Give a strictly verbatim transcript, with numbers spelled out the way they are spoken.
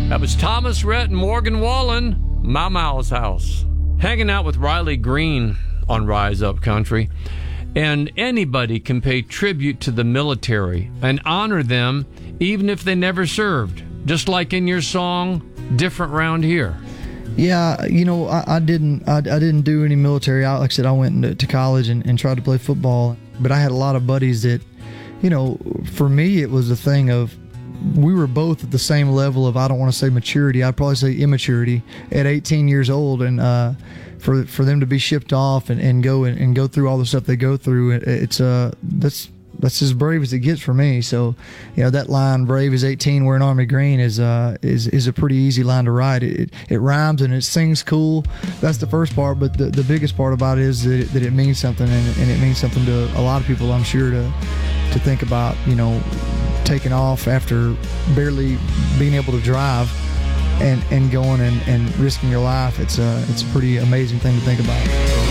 That was Thomas Rhett and Morgan Wallen, My Miles House. Hanging out with Riley Green on Rise Up Country. And anybody can pay tribute to the military and honor them even if they never served. Just like in your song, Different Round Here. Yeah, you know, I, I didn't I, I didn't do any military. I, like I said, I went into, to college and, and tried to play football. But I had a lot of buddies that, you know, for me it was a thing of, we were both at the same level of, I don't want to say maturity, I'd probably say immaturity at eighteen years old. And uh, for for them to be shipped off and, and go and, and go through all the stuff they go through, it, it's uh that's that's as brave as it gets for me. So, you know, that line, brave as eighteen wearing army green, is uh is is a pretty easy line to write. It it, it rhymes and it sings cool. That's the first part, but the, the biggest part about it is that it, that it means something, and, and it means something to a lot of people, I'm sure, to to think about, you know, taking off after barely being able to drive and, and going and, and risking your life. It's a, it's a pretty amazing thing to think about.